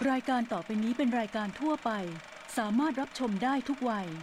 รายการต่อไปนี้เป็นรายการทั่วไปสามารถรับชมได้ทุกวัย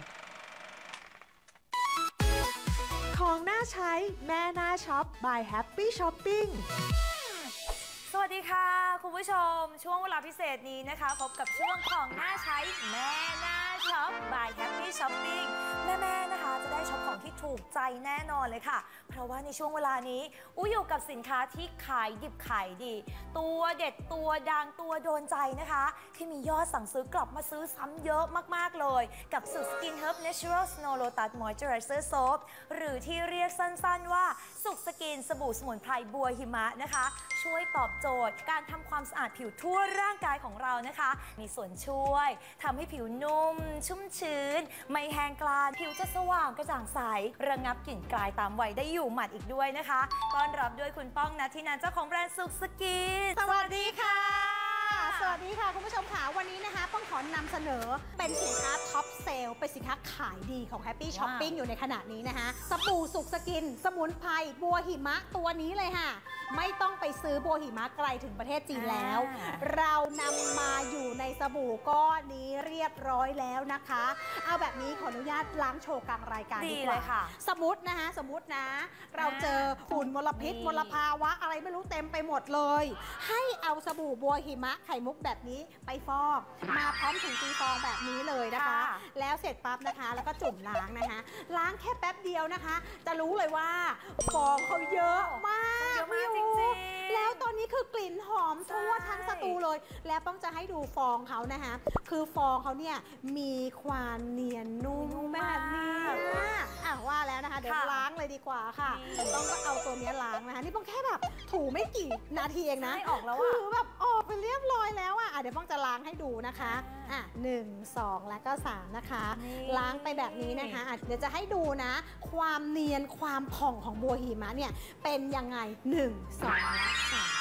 ของน่าใช้แม่น่าช็อป by Happy Shopping สวัสดีค่ะคุณผู้ชมช่วงเวลาพิเศษนี้นะคะพบกับช่วงของน่าใช้แม่น่าช็อป by Happy Shopping แม่ๆนะคะจะได้ช็อปของที่ถูกใจแน่นอนเลยค่ะเพราะว่าในช่วงเวลานี้อยู่กับสินค้าที่ขายดิบขายดีตัวเด็ดตัวดังตัวโดนใจนะคะที่มียอดสั่งซื้อกลับมาซื้อซ้ำเยอะมากๆเลยกับสูตร Skin Herb Natural Snow Lotus Moisturizer Soap หรือที่เรียกสั้นๆว่าสุขสกินสบู่สมุนไพรบัวหิมะนะคะช่วยตอบโจทย์การทำความสะอาดผิวทั่วร่างกายของเรานะคะมีส่วนช่วยทำให้ผิวนุ่มชุ่มชื้นไม่แห้งกร้านผิวจะสว่างกระจ่างใสระงับกลิ่นกลายตามวัยได้อยู่หมัดอีกด้วยนะคะต้อนรับด้วยคุณป้องณัฐินันท์เจ้าของแบรนด์สุขสกินสวัสดีค่ะสวัสดีค่ะคุณผู้ชมค่ะวันนี้นะคะป้องขอนำเสนอเป็นสินค้าท็อปเซลเป็นสินค้าขายดีของ Happy Shopping อยู่ในขณะนี้นะคะสบู่สุขสกินสมุนไพรบัวหิมะตัวนี้เลยค่ะไม่ต้องไปซื้อบัวหิมะไกลถึงประเทศจีนแล้วเรานำมาอยู่ในสบู่ก้อนนี้เรียบร้อยแล้วนะคะเอาแบบนี้ขออนุญาตล้างโชว์กลางรายการดีกว่าค่ะสมมตินะเราเจอฝุ่นมลพิษมลภาวะอะไรไม่รู้เต็มไปหมดเลยให้เอาสบู่บัวหิมะไข่มุกแบบนี้ไปฟอกมาพร้อมถุงตีฟองแบบนี้เลยนะคะแล้วเสร็จปั๊บนะคะแล้วก็จุ่มล้างนะคะล้างแค่แป๊บเดียวนะคะจะรู้เลยว่าฟองเขาเยอะมากจริงๆแล้วตอนนี้คือกลิ่นหอมทั่วทั้งสตูเลยแล้วต้องจะให้ดูฟองเขานะคะคือฟองเขาเนี่ยมีความเนียนนุ่มแบบนี้ว่าแล้วนะคะเดี๋ยวล้างเลยดีกว่าค่ะต้องก็เอาตัวนี้ล้างนะคะนี่ป้องแค่แบบถูไม่กี่นาทีเองนะคือแบบออกไปเรียบร้อยแล้วเดี๋ยวป้องจะล้างให้ดูนะคะ1 2และก็3นะคะล้างไปแบบนี้นะคะเดี๋ยวจะให้ดูนะความเนียนความผ่องของบัวหิมะเนี่ยเป็นยังไง1 2และ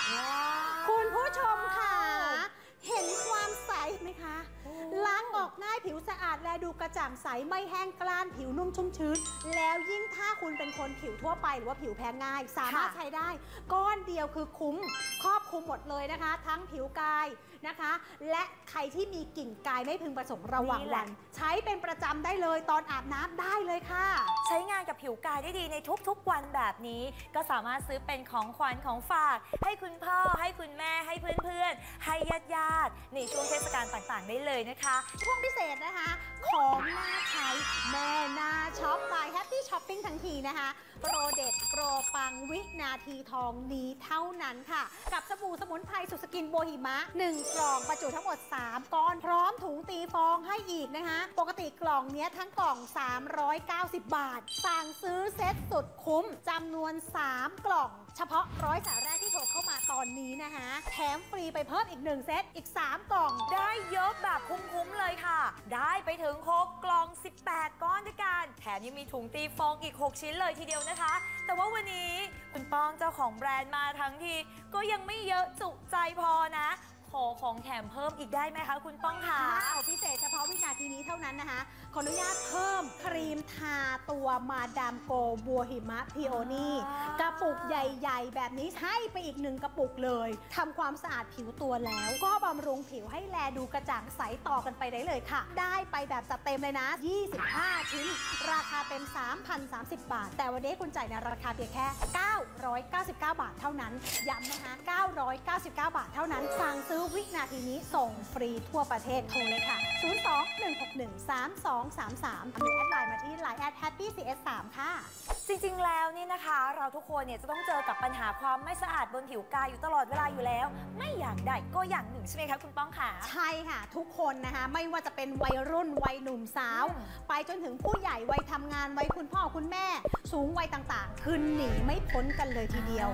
3คุณผู้ชมค่ะเห็นความใสไหมคะล้างออกง่ายผิวสะอาดและดูกระจ่างใสไม่แห้งกร้านผิวนุ่มชุ่มชื้นแล้วยิ่งถ้าคุณเป็นคนผิวทั่วไปหรือว่าผิวแพ้ง่ายสามารถใช้ได้ก้อนเดียวคือคุ้มครอบคลุมหมดเลยนะคะทั้งผิวกายนะคะและใครที่มีกลิ่นกายไม่พึงประสงค์ระหว่างวันใช้เป็นประจำได้เลยตอนอาบน้ำได้เลยค่ะใช้งานกับผิวกายได้ดีในทุกๆวันแบบนี้ก็สามารถซื้อเป็นของขวัญของฝากให้คุณพ่อให้คุณแม่ให้เพื่อนๆให้ญาติในช่วงเทศกาลต่างๆได้เลยนะคะช่วงพิเศษนะคะของน่าใช้แม่น่าช็อป by Happy Shopping ทั้งทีนะคะโปรเด็ดโปรปังวินาทีทองนี้เท่านั้นค่ะกับสบู่สมุนไพรสุขสกินบัวหิมะ1กล่องบรรจุทั้งหมด3ก้อนพร้อมถุงตีฟองให้อีกนะคะปกติกล่องนี้ทั้งกล่อง390 บาทสั่งซื้อเซ็ตสุดคุ้มจำนวน3กล่องเฉพาะ100 สายแรกที่โทรเข้ามาตอนนี้นะคะแถมฟรีไปเพิ่มอีก1เซตอีก3กล่องได้เยอะแบบคุ้มๆเลยค่ะได้ไปถึง6กล่อง18ก้อนด้วยกันแถมยังมีถุงตีฟองอีก6ชิ้นเลยทีเดียวนะคะแต่ว่าวันนี้คุณป้องเจ้าของแบรนด์มาทั้งทีก็ยังไม่เยอะจุใจพอนะขอของแถมเพิ่มอีกได้ไหมคะคุณป้องคะพิเศษเฉพาะวินาทีนี้เท่านั้นนะคะขออนุญาตเพิ่มครีมทาตัวมาดามโกบัวหิมะพีโอนี่กระปุกใหญ่ๆแบบนี้ให้ไปอีก1กระปุกเลยทำความสะอาดผิวตัวแล้วก็บำรุงผิวให้แลดูกระจ่างใสต่อกันไปได้เลยค่ะได้ไปแบบจัดเต็มเลยนะ25ชิ้นราคาเต็ม 3,030 บาทแต่วันนี้คุณจ่ายในราคาเพียงแค่999 บาทเท่านั้นย้ำนะคะ999 บาทเท่านั้นสั่งซื้อวินาทีนี้ส่งฟรีทั่วประเทศโทรเลยค่ะ02-161-3233มีแอดไลน์มาที่ Line @happycs3 ค่ะจริงๆแล้วนี่นะคะเราทุกคนเนี่ยจะต้องเจอกับปัญหาความไม่สะอาดบนผิวกายอยู่ตลอดเวลาอยู่แล้วไม่อย่างใดก็อย่างหนึ่งใช่ไหมคะคุณป้องค่ะใช่ค่ะทุกคนนะคะไม่ว่าจะเป็นวัยรุ่นวัยหนุ่มสาวไปจนถึงผู้ใหญ่วัยทำงานวัยคุณพ่อคุณแม่สูงวัยต่างๆคือหนีไม่พ้นกันเลยทีเดียว